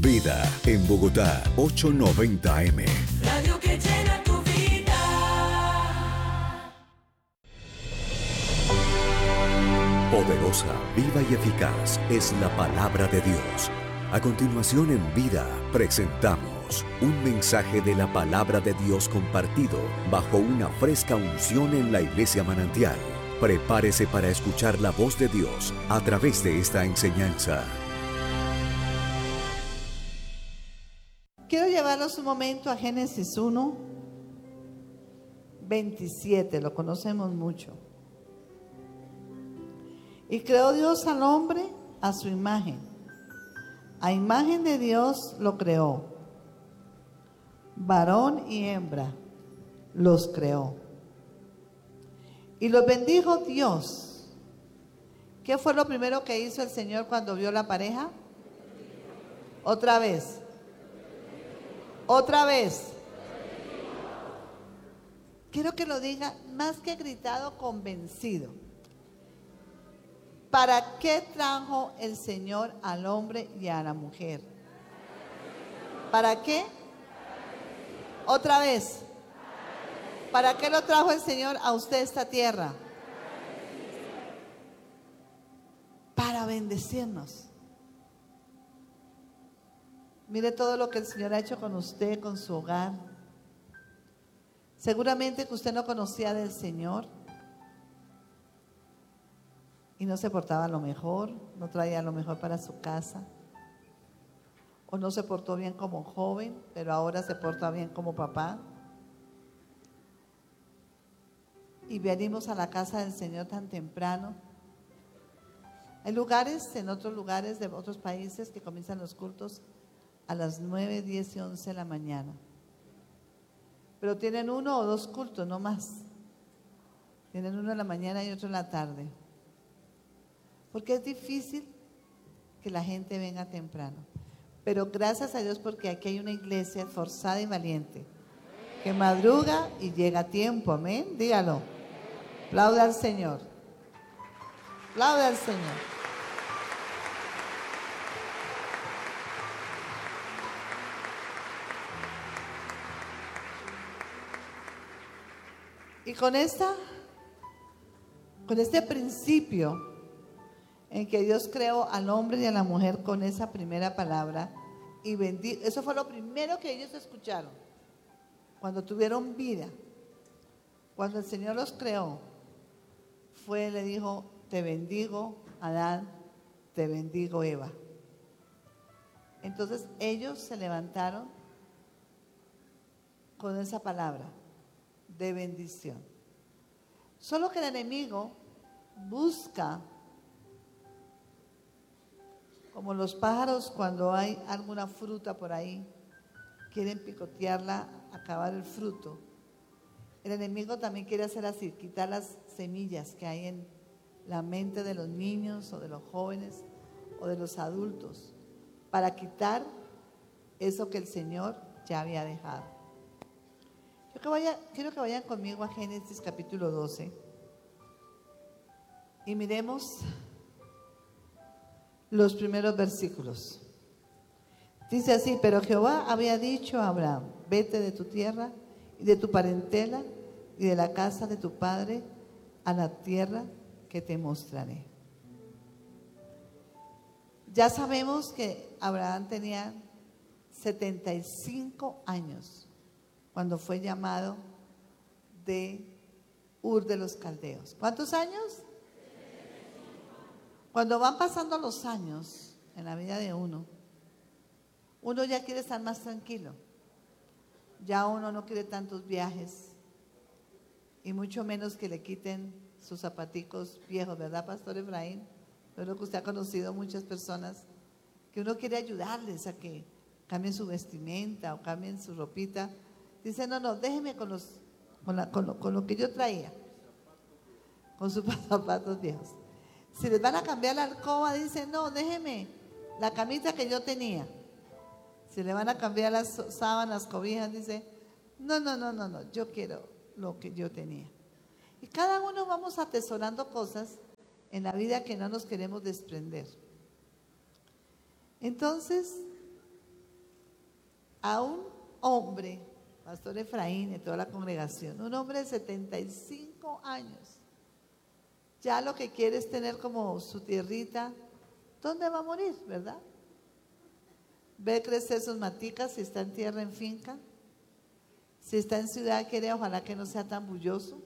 Vida en Bogotá, 890M. Radio que llena tu vida. Poderosa, viva y eficaz es la palabra de Dios. A continuación en Vida presentamos un mensaje de la palabra de Dios compartido bajo una fresca unción en la Iglesia Manantial. Prepárese para escuchar la voz de Dios a través de esta enseñanza. Quiero llevarlos un momento a Génesis 1, 27, lo conocemos mucho. Y creó Dios al hombre a su imagen. A imagen de Dios lo creó. Varón y hembra los creó. Y los bendijo Dios. ¿Qué fue lo primero que hizo el Señor cuando vio la pareja? Otra vez. Otra vez. Quiero que lo diga más que gritado, convencido. ¿Para qué trajo el Señor al hombre y a la mujer? ¿Para qué? Otra vez. ¿Para qué lo trajo el Señor a usted esta tierra? Para bendecirnos. Mire todo lo que el Señor ha hecho con usted, con su hogar. Seguramente que usted no conocía del Señor y no se portaba lo mejor, no traía lo mejor para su casa, o no se portó bien como joven, pero ahora se porta bien como papá. Y venimos a la casa del Señor tan temprano. Hay lugares, en otros lugares de otros países, que comienzan los cultos a las 9, 10 y 11 de la mañana. Pero tienen uno o dos cultos, no más. Tienen uno en la mañana y otro en la tarde. Porque es difícil que la gente venga temprano. Pero gracias a Dios, porque aquí hay una iglesia esforzada y valiente, que madruga y llega a tiempo. Amén, dígalo. Aplauda al Señor. Aplauda al Señor. Y con este principio en que Dios creó al hombre y a la mujer con esa primera palabra y bendijo, eso fue lo primero que ellos escucharon cuando tuvieron vida. Cuando el Señor los creó, le dijo: te bendigo Adán, te bendigo Eva. Entonces ellos se levantaron con esa palabra de bendición. Solo que el enemigo busca, como los pájaros cuando hay alguna fruta por ahí, quieren picotearla, acabar el fruto. El enemigo también quiere hacer así, quitar las semillas que hay en la mente de los niños o de los jóvenes o de los adultos, para quitar eso que el Señor ya había dejado. Quiero que vayan conmigo a Génesis capítulo 12 y miremos los primeros versículos. Dice así: pero Jehová había dicho a Abraham: vete de tu tierra y de tu parentela y de la casa de tu padre a la tierra que te mostraré. Ya sabemos que Abraham tenía 75 años cuando fue llamado de Ur de los Caldeos. ¿Cuántos años? Cuando van pasando los años en la vida de uno ya quiere estar más tranquilo. Ya uno no quiere tantos viajes y mucho menos que le quiten sus zapaticos viejos, ¿verdad, Pastor Efraín? Yo creo que usted ha conocido muchas personas que uno quiere ayudarles a que cambien su vestimenta o cambien su ropita. Dice: no, déjeme con lo que yo traía, con sus zapatos viejos. Si les van a cambiar la alcoba, dice: no, déjeme la camita que yo tenía. Si le van a cambiar las sábanas, cobijas, dice: no, yo quiero lo que yo tenía. Y cada uno vamos atesorando cosas en la vida que no nos queremos desprender. Entonces, a un hombre, Pastor Efraín y toda la congregación, un hombre de 75 años, ya lo que quiere es tener como su tierrita, ¿dónde va a morir, verdad? Ve crecer sus maticas, si está en tierra, en finca, si está en ciudad, quiere ojalá que no sea tan bulloso,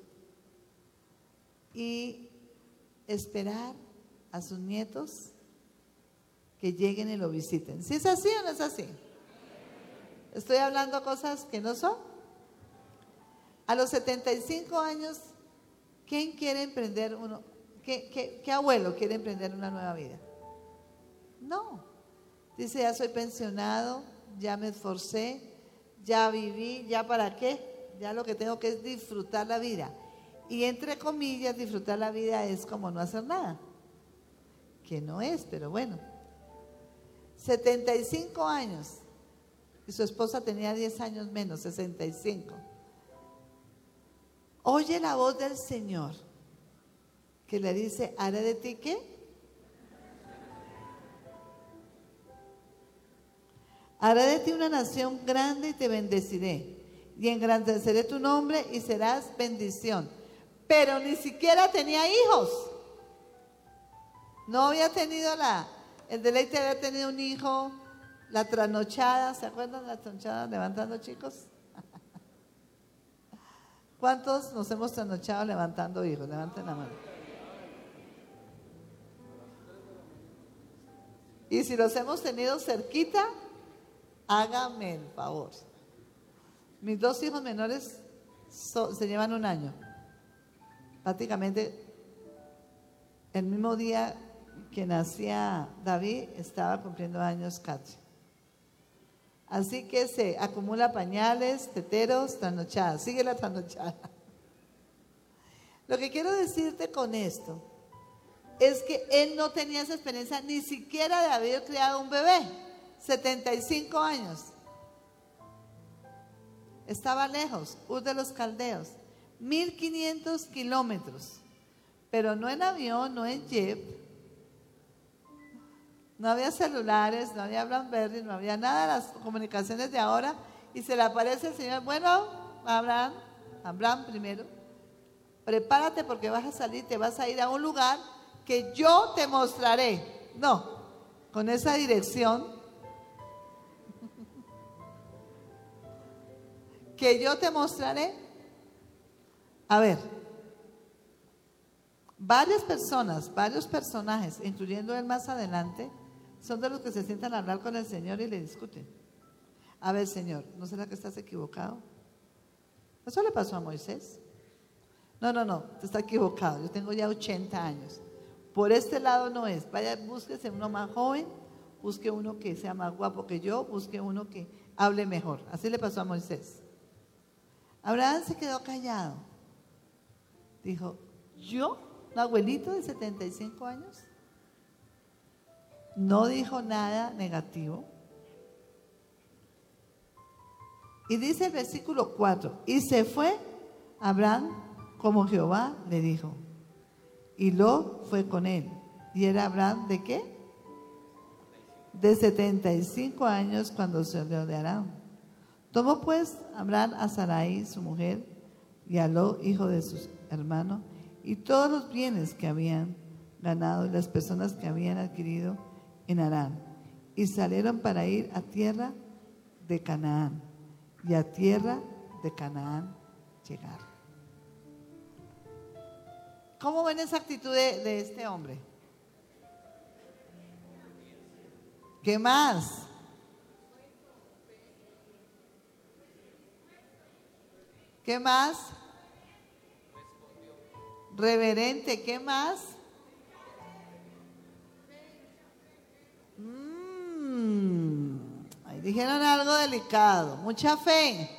y esperar a sus nietos que lleguen y lo visiten. ¿Sí es así o no es así? Estoy hablando cosas que no son. A los 75 años, ¿quién quiere emprender uno? ¿Qué abuelo quiere emprender una nueva vida? No. Dice, ya soy pensionado, ya me esforcé, ya viví, ya para qué, ya lo que tengo que es disfrutar la vida. Y entre comillas, disfrutar la vida es como no hacer nada. Que no es, pero bueno. 75 años. Y su esposa tenía 10 años menos, 65. Oye la voz del Señor que le dice, ¿haré de ti qué? Haré de ti una nación grande y te bendeciré. Y engrandeceré tu nombre y serás bendición. Pero ni siquiera tenía hijos. No había tenido el deleite de haber tenido un hijo, la trasnochada. ¿Se acuerdan de la trasnochada levantando chicos? ¿Cuántos nos hemos trasnochado levantando hijos? Levanten la mano. Y si los hemos tenido cerquita, hágame el favor. Mis 2 hijos menores se llevan 1 año. Prácticamente el mismo día que nacía David, estaba cumpliendo años Katy. Así que se acumula pañales, teteros, trasnochadas. Sigue la trasnochada. Lo que quiero decirte con esto es que él no tenía esa experiencia ni siquiera de haber criado un bebé. 75 años. Estaba lejos, Ur de los Caldeos. 1500 kilómetros. Pero no en avión, no en jeep. No había celulares, no había BlackBerry, no había nada de las comunicaciones de ahora. Y se le aparece el Señor, bueno, Abraham primero, prepárate porque vas a salir, te vas a ir a un lugar que yo te mostraré. No, con esa dirección que yo te mostraré. A ver, varias personas, varios personajes, incluyendo él más adelante, son de los que se sientan a hablar con el Señor y le discuten. A ver, Señor, ¿no será que estás equivocado? Eso le pasó a Moisés. No, te está equivocado. Yo tengo ya 80 años. Por este lado no es. Vaya, búsquese uno más joven, busque uno que sea más guapo que yo, busque uno que hable mejor. Así le pasó a Moisés. Abraham se quedó callado. Dijo, ¿yo? ¿Un abuelito de 75 años? No dijo nada negativo. Y dice el versículo 4, y se fue Abraham como Jehová le dijo. Y Lot fue con él. ¿Y era Abraham de qué? De 75 años cuando salió de Aram. Tomó pues Abraham a Sarai, su mujer, y a Lot, hijo de sus hermanos, y todos los bienes que habían ganado y las personas que habían adquirido en Harán, y salieron para ir a tierra de Canaán, y a tierra de Canaán llegaron. ¿Cómo ven esa actitud de este hombre? ¿Qué más? ¿Qué más? Reverente, ¿qué más? Ahí dijeron algo delicado, mucha fe.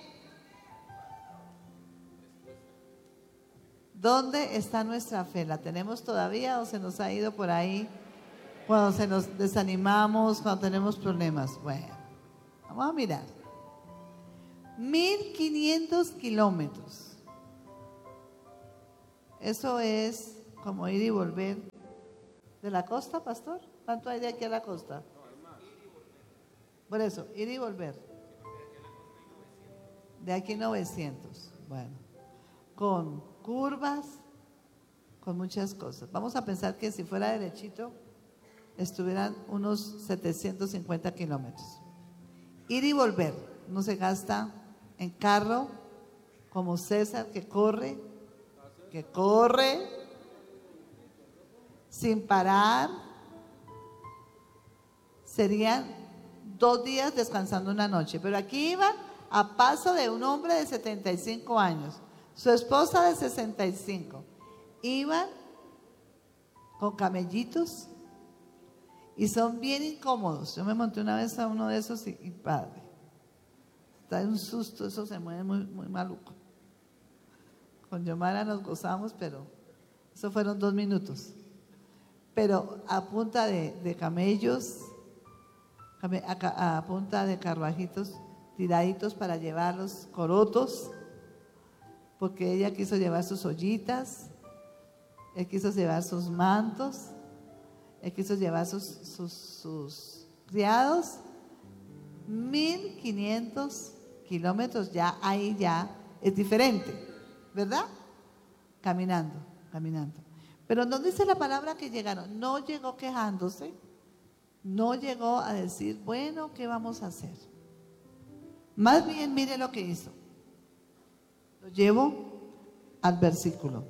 ¿Dónde está nuestra fe? ¿La tenemos todavía o se nos ha ido por ahí cuando se nos desanimamos, cuando tenemos problemas? Bueno, vamos a mirar. 1500 kilómetros. Eso es como ir y volver de la costa, pastor. ¿Cuánto hay de aquí a la costa? Por eso, ir y volver. De aquí 900. Bueno, con curvas, con muchas cosas. Vamos a pensar que si fuera derechito, estuvieran unos 750 kilómetros. Ir y volver, no se gasta en carro, como César que corre sin parar. Serían 2 días descansando una noche. Pero aquí iban a paso de un hombre de 75 años, su esposa de 65. Iban con camellitos y son bien incómodos. Yo me monté una vez a uno de esos y padre, está de un susto, eso se mueve muy, muy maluco. Con Yomara nos gozamos, pero eso fueron 2 minutos. Pero a punta de camellos, a punta de carruajitos tiraditos para llevar los corotos, porque ella quiso llevar sus ollitas, él quiso llevar sus mantos, él quiso llevar sus criados. 1500 kilómetros, ya ahí ya es diferente, ¿verdad? Caminando. Pero no dice la palabra que llegaron, no llegó quejándose, no llegó a decir, bueno, ¿qué vamos a hacer? Más bien, mire lo que hizo. Lo llevo al versículo.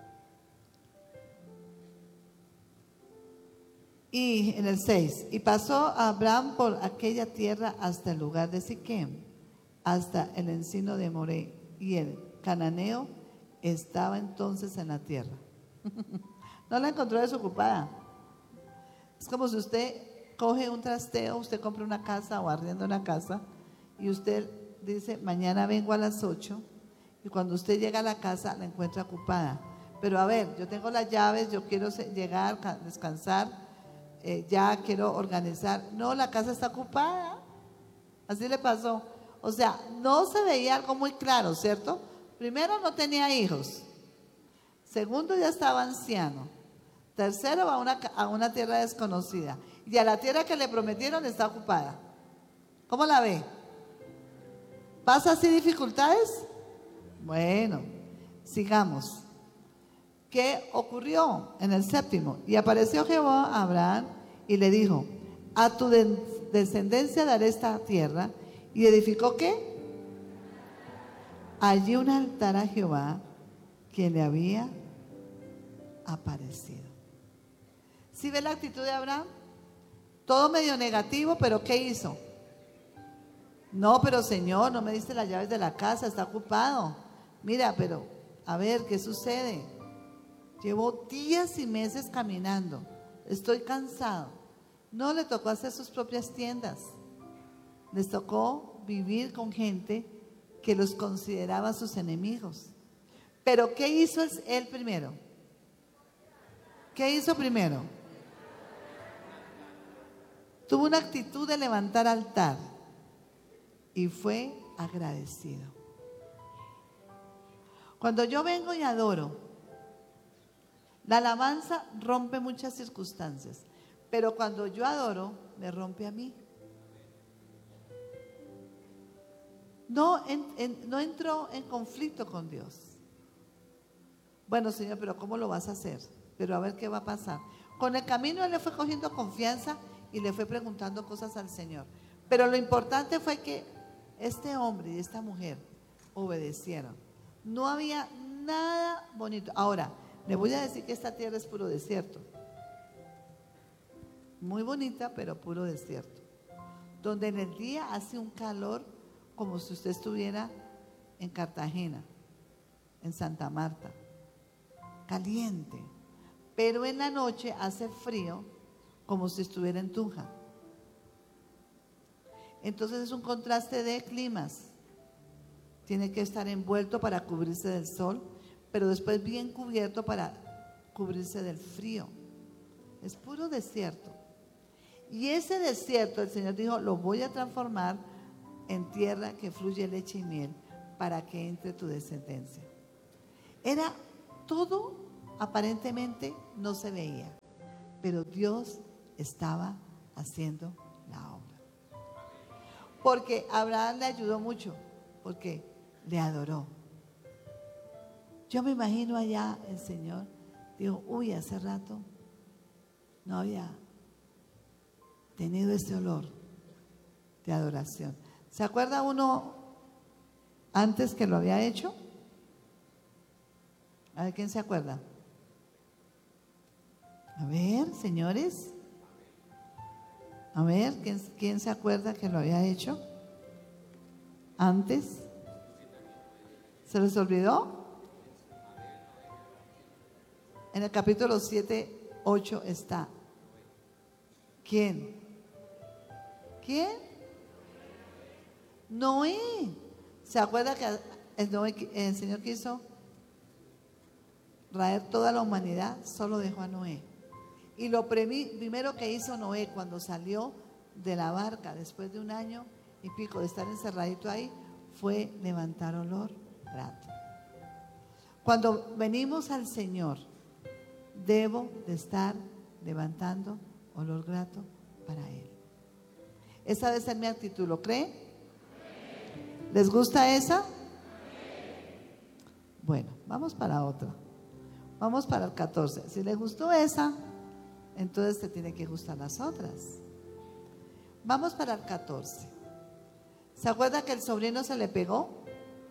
Y en el 6, y pasó Abraham por aquella tierra hasta el lugar de Siquem, hasta el encino de Moré, y el cananeo estaba entonces en la tierra. No la encontró desocupada. Es como si usted coge un trasteo, usted compra una casa o arrienda una casa y usted dice, mañana vengo a las 8, y cuando usted llega a la casa la encuentra ocupada. Pero a ver, yo tengo las llaves, yo quiero llegar, descansar, ya quiero organizar. No, la casa está ocupada. Así le pasó. O sea, no se veía algo muy claro, ¿cierto? Primero, no tenía hijos. Segundo, ya estaba anciano. Tercero, va a una tierra desconocida. Y a la tierra que le prometieron está ocupada. ¿Cómo la ve? ¿Pasa así dificultades? Bueno, sigamos. ¿Qué ocurrió en el 7? Y apareció Jehová a Abraham y le dijo, a tu descendencia daré esta tierra. ¿Y edificó qué? Allí un altar a Jehová, quien le había aparecido. ¿Sí ve la actitud de Abraham? Todo medio negativo, pero ¿qué hizo? No, pero Señor, no me diste las llaves de la casa, está ocupado. Mira, pero a ver, ¿qué sucede? Llevo días y meses caminando, estoy cansado. No le tocó hacer sus propias tiendas, les tocó vivir con gente que los consideraba sus enemigos. Pero ¿qué hizo él primero? ¿Qué hizo primero? Tuvo una actitud de levantar altar y fue agradecido. Cuando yo vengo y adoro, la alabanza rompe muchas circunstancias, pero cuando yo adoro, me rompe a mí. No entro en conflicto con Dios. Bueno, Señor, pero ¿cómo lo vas a hacer? Pero a ver qué va a pasar. Con el camino él le fue cogiendo confianza y le fue preguntando cosas al Señor. Pero lo importante fue que este hombre y esta mujer obedecieron. No había nada bonito. Ahora, le voy a decir que esta tierra es puro desierto. Muy bonita, pero puro desierto. Donde en el día hace un calor como si usted estuviera en Cartagena, en Santa Marta. Caliente. Pero en la noche hace frío como si estuviera en Tunja. Entonces es un contraste de climas. Tiene que estar envuelto para cubrirse del sol, pero después bien cubierto para cubrirse del frío. Es puro desierto. Y ese desierto, el Señor dijo, lo voy a transformar en tierra que fluye leche y miel para que entre tu descendencia. Era todo, aparentemente no se veía, pero Dios estaba haciendo la obra. Porque Abraham le ayudó mucho, porque le adoró. Yo me imagino allá el Señor, dijo, uy, hace rato no había tenido ese olor de adoración. ¿Se acuerda uno antes que lo había hecho? A ver, ¿quién se acuerda? A ver, señores. A ver, ¿quién se acuerda que lo había hecho antes? ¿Se les olvidó? En el capítulo 7, 8 está. ¿Quién? ¿Quién? Noé. ¿Se acuerda que el Señor quiso traer toda la humanidad? Solo dejó a Noé. Y lo primero que hizo Noé cuando salió de la barca, después de 1 año y pico de estar encerradito ahí, fue levantar olor grato. Cuando venimos al Señor, debo de estar levantando olor grato para Él. Esa debe ser mi actitud, ¿lo cree? ¿Les gusta esa? Bueno, vamos para otra. Vamos para el 14. Si les gustó esa, entonces te tiene que gustar las otras. Vamos para el 14. ¿Se acuerda que el sobrino se le pegó?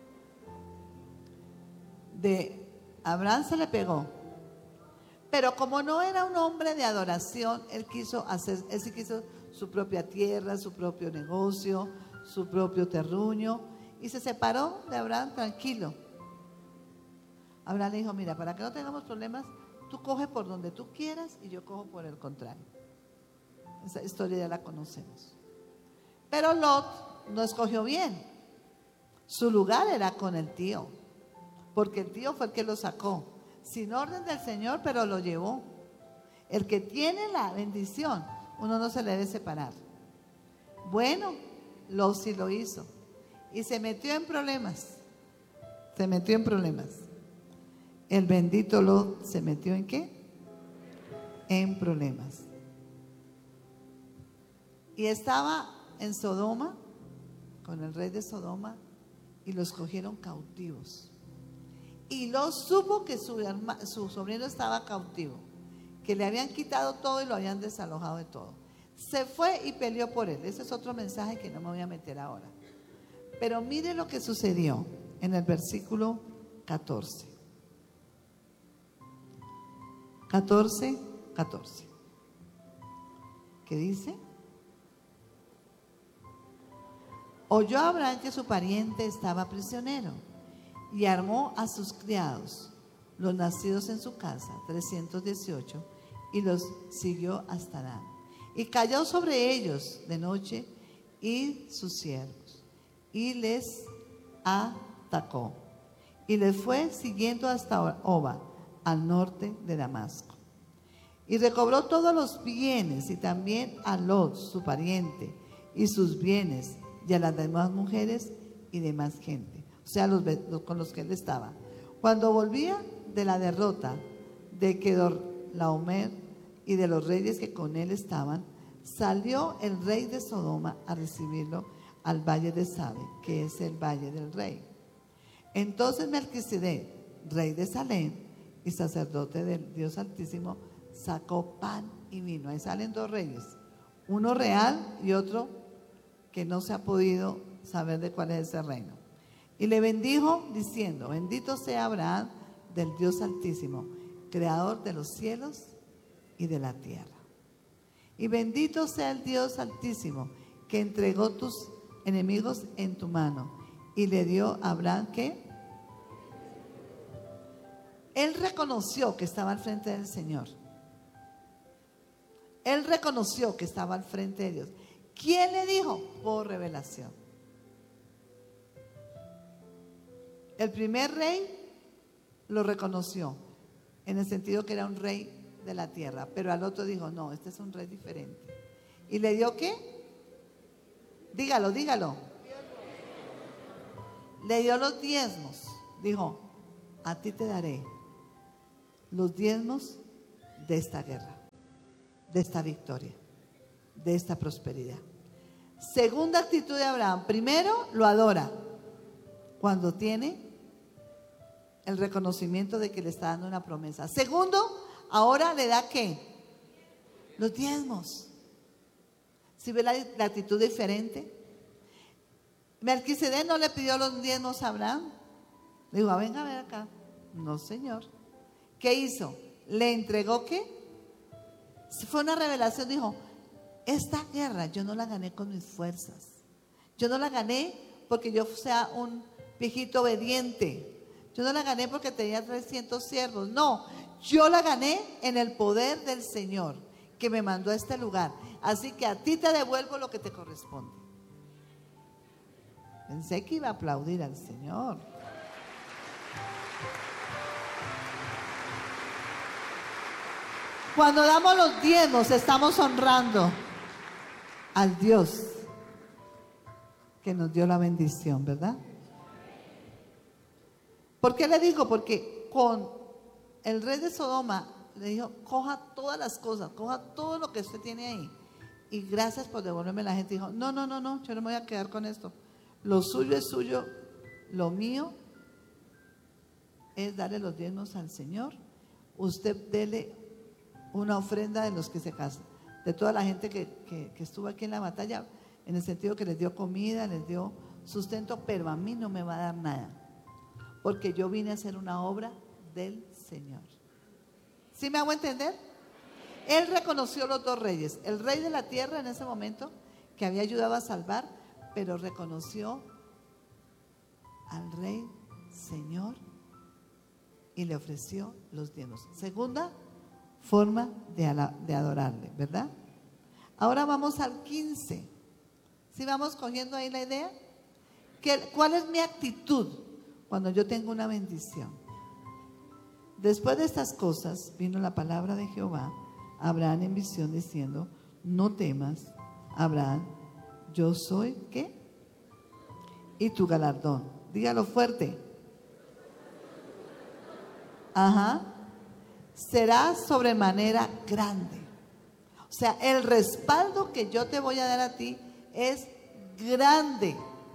De Abraham se le pegó. Pero como no era un hombre de adoración, él sí quiso su propia tierra, su propio negocio, su propio terruño, y se separó de Abraham tranquilo. Abraham le dijo, mira, para que no tengamos problemas, tú coge por donde tú quieras y yo cojo por el contrario. Esa historia ya la conocemos. Pero Lot no escogió bien. Su lugar era con el tío, porque el tío fue el que lo sacó, sin orden del Señor, pero lo llevó. El que tiene la bendición, uno no se le debe separar. Bueno, Lot sí lo hizo y se metió en problemas. Se metió en problemas. El bendito Lot se metió ¿en qué? En problemas. Y estaba en Sodoma con el rey de Sodoma y los cogieron cautivos. Y Lot supo que su sobrino estaba cautivo, que le habían quitado todo y lo habían desalojado de todo. Se fue y peleó por él. Ese es otro mensaje que no me voy a meter ahora. Pero mire lo que sucedió en el versículo 14. 14. ¿Qué dice? Oyó Abraham que su pariente estaba prisionero y armó a sus criados, los nacidos en su casa, 318, y los siguió hasta Dan. Y cayó sobre ellos de noche y sus siervos, y les atacó, y les fue siguiendo hasta Oba, al norte de Damasco. Y recobró todos los bienes, y también a Lot, su pariente, y sus bienes, y a las demás mujeres y demás gente, o sea, los con los que él estaba. Cuando volvía de la derrota de Kedorlaomer y de los reyes que con él estaban, salió el rey de Sodoma a recibirlo al valle de Sabe, que es el valle del rey. Entonces Melquisedec, rey de Salem y sacerdote del Dios Altísimo, sacó pan y vino. Ahí salen 2 reyes, uno real y otro que no se ha podido saber de cuál es ese reino. Y le bendijo diciendo, bendito sea Abraham del Dios Altísimo, creador de los cielos y de la tierra. Y bendito sea el Dios Altísimo, que entregó tus enemigos en tu mano. Y le dio a Abraham, ¿qué? Él reconoció que estaba al frente del Señor. Él reconoció que estaba al frente de Dios. ¿Quién le dijo? Por revelación. El primer rey lo reconoció, en el sentido que era un rey de la tierra, pero al otro dijo, no, este es un rey diferente. ¿Y le dio qué? Dígalo. Le dio los diezmos. Dijo, a ti te daré los diezmos de esta guerra, de esta victoria, de esta prosperidad. Segunda actitud de Abraham. Primero, lo adora. cuando tiene el reconocimiento de que le está dando una promesa. Segundo, ahora le da ¿qué? Los diezmos. ¿Sí ve la actitud diferente? Melquisedec no le pidió los diezmos a Abraham. Le dijo, venga a ver acá. No, señor. ¿Qué hizo? ¿Le entregó qué? Fue una revelación, dijo, esta guerra yo no la gané con mis fuerzas. Yo no la gané porque yo sea un viejito obediente. Yo no la gané porque tenía 300 siervos. No, yo la gané en el poder del Señor que me mandó a este lugar. Así que a ti te devuelvo lo que te corresponde. Pensé que iba a aplaudir al Señor. Cuando damos los diezmos, estamos honrando al Dios que nos dio la bendición, ¿verdad? ¿Por qué le digo? Porque con el rey de Sodoma le dijo, coja todas las cosas, coja todo lo que usted tiene ahí. Y gracias por devolverme. La gente dijo, no, yo no me voy a quedar con esto. Lo suyo es suyo, lo mío es darle los diezmos al Señor. Usted dele una ofrenda de los que se casan, de toda la gente que estuvo aquí en la batalla, en el sentido que les dio comida, les dio sustento, pero a mí no me va a dar nada, porque yo vine a hacer una obra del Señor. ¿Sí me hago entender? Él reconoció los dos reyes, el rey de la tierra en ese momento, que había ayudado a salvar, pero reconoció al rey Señor y le ofreció los diezmos. Segunda forma de adorarle, ¿verdad? Ahora vamos al 15. ¿Sí vamos cogiendo ahí la idea? ¿Cuál es mi actitud cuando yo tengo una bendición? Después de estas cosas vino la palabra de Jehová a Abraham en visión diciendo, no temas, Abraham, yo soy ¿qué? Y tu galardón. Dígalo fuerte. Ajá. Será sobremanera grande. O sea, el respaldo que yo te voy a dar a ti es grande.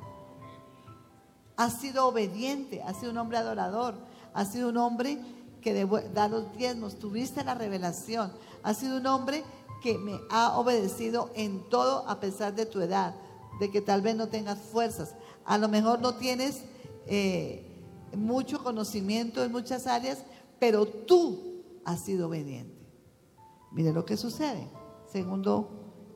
Has sido obediente, has sido un hombre adorador, has sido un hombre que da los diezmos, tuviste la revelación, has sido un hombre que me ha obedecido en todo a pesar de tu edad, de que tal vez no tengas fuerzas, a lo mejor no tienes mucho conocimiento en muchas áreas, pero tú has sido obediente. Mire lo que sucede. Segundo,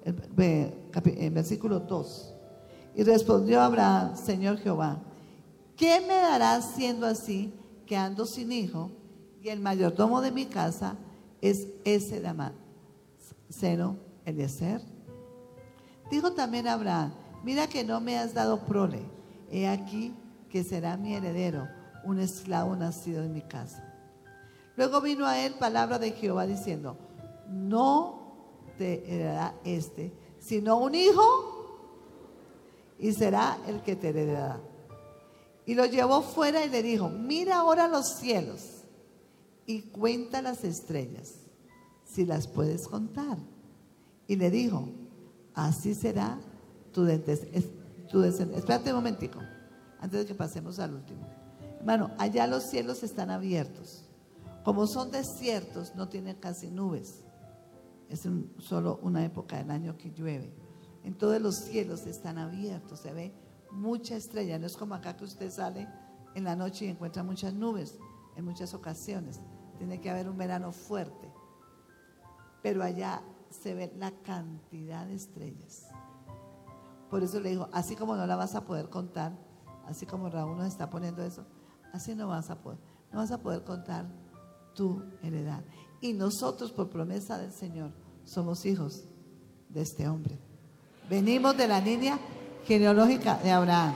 el versículo 2. Y respondió Abraham, Señor Jehová, ¿qué me darás siendo así que ando sin hijo y el mayordomo de mi casa es ese Damaseno Eliezer? Dijo también Abraham, mira que no me has dado prole, he aquí que será mi heredero, un esclavo nacido en mi casa. Luego vino a él palabra de Jehová diciendo, no te heredará sino un hijo, y será el que te heredará. Y lo llevó fuera y le dijo, mira ahora los cielos y cuenta las estrellas, si las puedes contar. Y le dijo, así será tu descendencia. Espérate un momentico, antes de que pasemos al último. Hermano, allá los cielos están abiertos. Como son desiertos, no tienen casi nubes. Es solo una época del año que llueve. Entonces los cielos están abiertos, se ve mucha estrella. No es como acá que usted sale en la noche y encuentra muchas nubes en muchas ocasiones. Tiene que haber un verano fuerte. Pero allá se ve la cantidad de estrellas. Por eso le digo, así como no la vas a poder contar, así como Raúl nos está poniendo eso, así no vas a poder contar tu heredad. Y nosotros, por promesa del Señor, somos hijos de este hombre. Venimos de la línea genealógica de Abraham.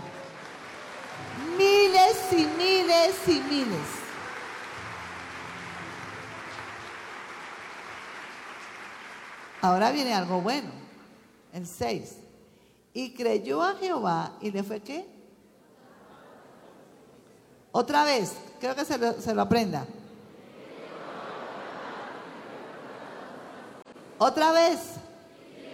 Miles y miles y miles. Ahora viene algo bueno. El 6. Y creyó a Jehová y le fue ¿qué? Otra vez, creo que se lo aprenda. Otra vez.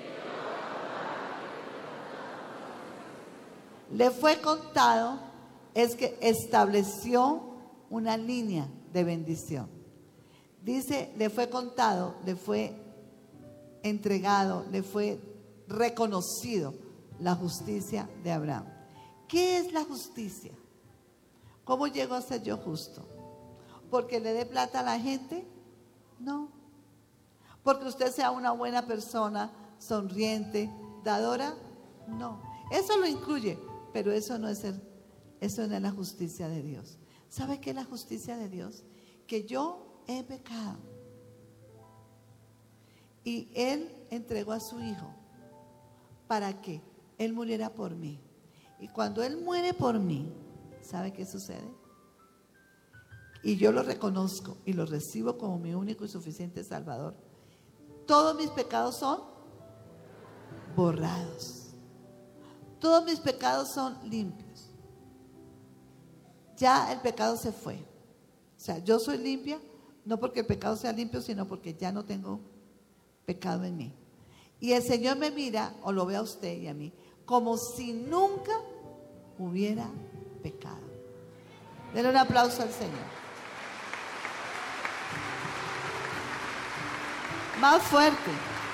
Le fue contado es que estableció una línea de bendición. Dice, le fue contado, le fue entregado, le fue reconocido la justicia de Abraham. ¿Qué es la justicia? ¿Cómo llego a ser yo justo? ¿Porque le dé plata a la gente? No. ¿Porque usted sea una buena persona, sonriente, dadora? No. Eso lo incluye, pero eso no es la justicia de Dios. ¿Sabe qué es la justicia de Dios? Que yo he pecado y Él entregó a su Hijo para que Él muriera por mí. Y cuando Él muere por mí, ¿sabe qué sucede? Y yo lo reconozco y lo recibo como mi único y suficiente Salvador. Todos mis pecados son borrados. Todos mis pecados son limpios. Ya el pecado se fue. O sea, yo soy limpia, no porque el pecado sea limpio, sino porque ya no tengo pecado en mí. Y el Señor me mira, o lo ve a usted y a mí, como si nunca hubiera pecado. Denle un aplauso al Señor. Más fuerte.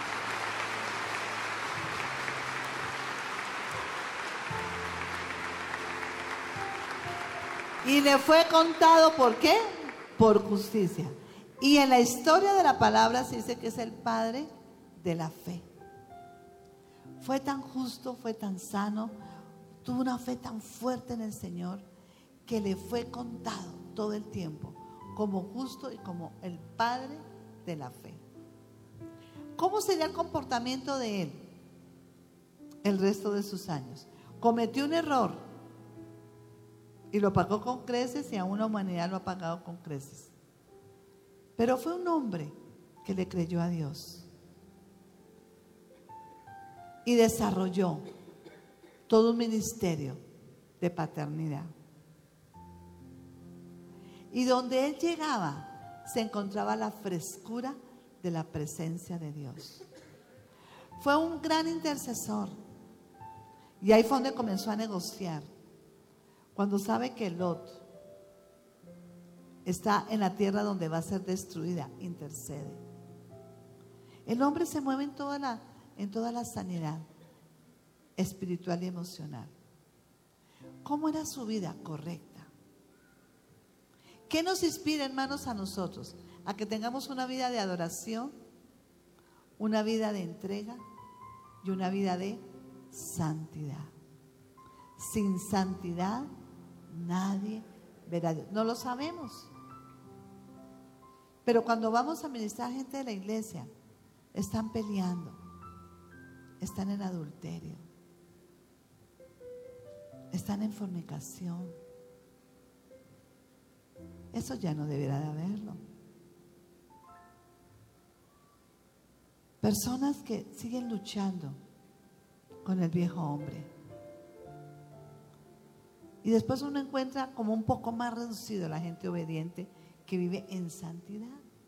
Y le fue contado, ¿por qué? Por justicia. Y en la historia de la palabra se dice que es el padre de la fe. Fue tan justo, fue tan sano, tuvo una fe tan fuerte en el Señor que le fue contado todo el tiempo como justo y como el padre de la fe. ¿Cómo sería el comportamiento de él el resto de sus años? Cometió un error y lo pagó con creces, y aún la humanidad lo ha pagado con creces. Pero fue un hombre que le creyó a Dios y desarrolló todo un ministerio de paternidad. Y donde él llegaba se encontraba la frescura de la presencia de Dios. Fue un gran intercesor. Y ahí fue donde comenzó a negociar. Cuando sabe que Lot está en la tierra donde va a ser destruida, intercede. El hombre se mueve en toda la sanidad espiritual y emocional. ¿Cómo era su vida? Correcta. ¿Qué nos inspira, hermanos, a nosotros? A que tengamos una vida de adoración, una vida de entrega y una vida de santidad. Sin santidad nadie verá a Dios. No lo sabemos. Pero cuando vamos a ministrar a gente de la iglesia, están peleando, están en adulterio, están en fornicación. Eso ya no deberá de haberlo. Personas que siguen luchando con el viejo hombre. Y después uno encuentra como un poco más reducido la gente obediente que vive en santidad.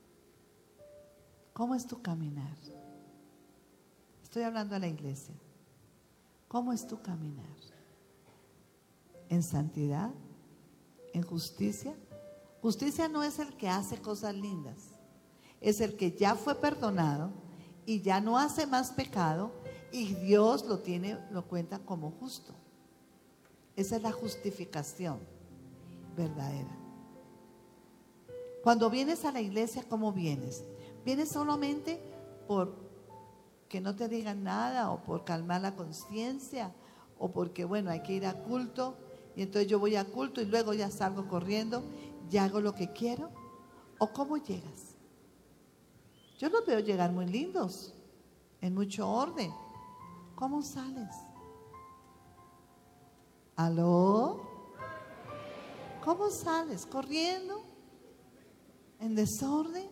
¿Cómo es tu caminar? Estoy hablando a la iglesia. ¿Cómo es tu caminar? ¿En santidad? ¿En justicia? Justicia no es el que hace cosas lindas, es el que ya fue perdonado y ya no hace más pecado y Dios lo cuenta como justo. Esa es la justificación verdadera. Cuando vienes a la iglesia, ¿cómo vienes? ¿Vienes solamente por que no te digan nada o por calmar la conciencia o porque, bueno, hay que ir a culto y entonces yo voy a culto y luego ya salgo corriendo y hago lo que quiero? ¿O cómo llegas? Yo los veo llegar muy lindos, en mucho orden. ¿Cómo sales? ¿Aló? ¿Cómo sales? ¿Corriendo? ¿En desorden?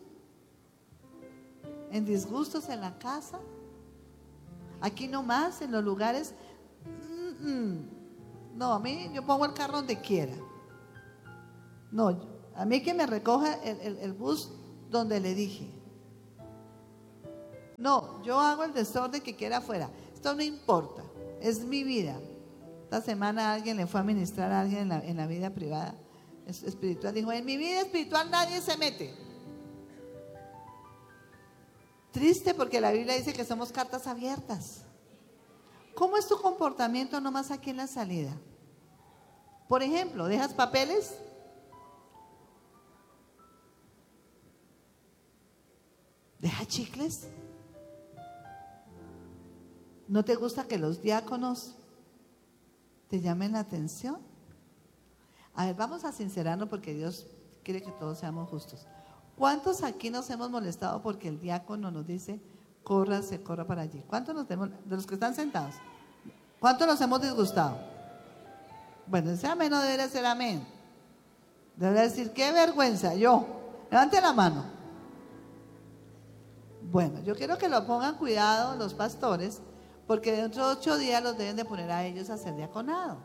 ¿En disgustos en la casa? Aquí nomás, en los lugares. No, a mí yo pongo el carro donde quiera. No, a mí que me recoja el bus donde le dije. No, yo hago el desorden que quiera afuera. Esto no importa, es mi vida. Esta semana alguien le fue a ministrar a alguien en la vida privada espiritual. Dijo, en mi vida espiritual nadie se mete. Triste porque la Biblia dice que somos cartas abiertas. ¿Cómo es tu comportamiento nomás aquí en la salida? Por ejemplo, ¿dejas papeles? ¿Dejas chicles? ¿No te gusta que los diáconos te llamen la atención? A ver, vamos a sincerarnos porque Dios quiere que todos seamos justos. ¿Cuántos aquí nos hemos molestado porque el diácono nos dice, corra para allí? ¿Cuántos de los que están sentados? ¿Cuántos nos hemos disgustado? Bueno, ese amén no debería ser amén. Debería decir, qué vergüenza, yo. Levante la mano. Bueno, yo quiero que lo pongan cuidado los pastores, porque dentro de 8 días los deben de poner a ellos a hacer diaconado.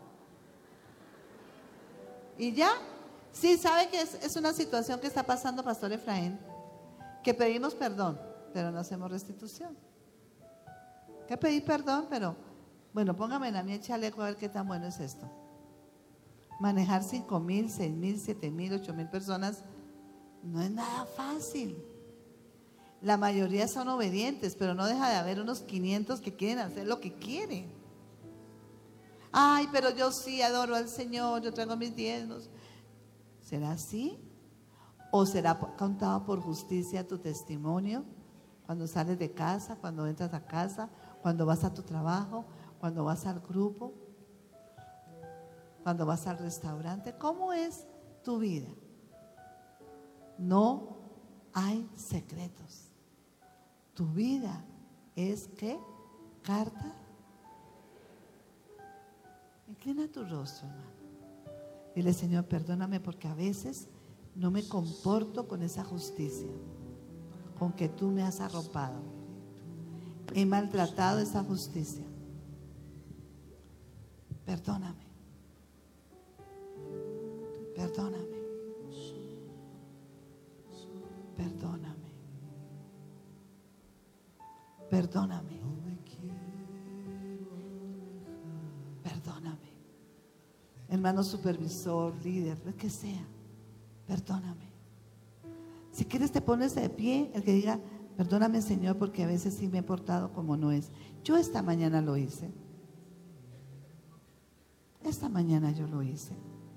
Y ya, sí, sabe que es una situación que está pasando, Pastor Efraín, que pedimos perdón, pero no hacemos restitución. Que pedir perdón, pero, bueno, póngame en la mía chaleco a ver qué tan bueno es esto. Manejar 5,000, 6,000, 7,000, 8,000 personas no es nada fácil. La mayoría son obedientes, pero no deja de haber unos 500 que quieren hacer lo que quieren. Ay, pero yo sí adoro al Señor, yo traigo mis diezmos. ¿Será así? ¿O será contado por justicia tu testimonio? Cuando sales de casa, cuando entras a casa, cuando vas a tu trabajo, cuando vas al grupo, cuando vas al restaurante. ¿Cómo es tu vida? No hay secretos. Tu vida es ¿qué? Carta. Inclina tu rostro, hermano. Dile, Señor, perdóname porque a veces no me comporto con esa justicia con que tú me has arropado. He maltratado esa justicia. Perdóname. Perdóname. Perdóname. Perdóname. Perdóname. Hermano supervisor, líder, lo que sea. Perdóname. Si quieres te pones de pie, el que diga, perdóname Señor porque a veces sí me he portado como no es. Yo esta mañana lo hice. Esta mañana yo lo hice.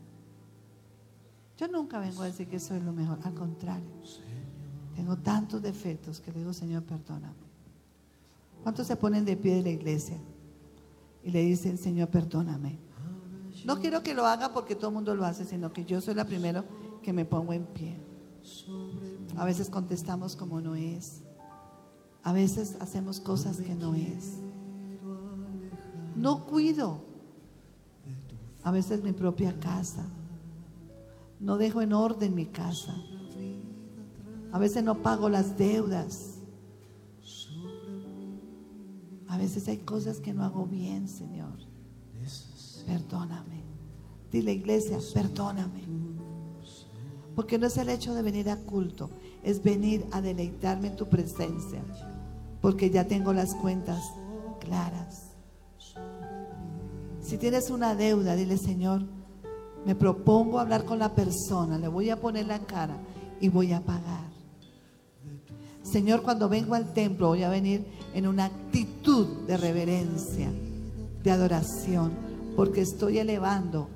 Yo nunca vengo a decir que soy lo mejor, al contrario. Tengo tantos defectos que le digo, Señor, perdóname. ¿Cuántos se ponen de pie de la iglesia y le dicen, Señor, perdóname? No quiero que lo haga porque todo el mundo lo hace, sino que yo soy la primera que me pongo en pie. A veces contestamos como no es. A veces hacemos cosas que no es. No cuido a veces mi propia casa. No dejo en orden mi casa. A veces no pago las deudas. A veces hay cosas que no hago bien, Señor. Perdóname. Dile, iglesia, perdóname. Porque no es el hecho de venir a culto, es venir a deleitarme en tu presencia. Porque ya tengo las cuentas claras. Si tienes una deuda, dile, Señor, me propongo hablar con la persona, le voy a poner la cara y voy a pagar. Señor, cuando vengo al templo voy a venir en una actitud de reverencia, de adoración, porque estoy elevando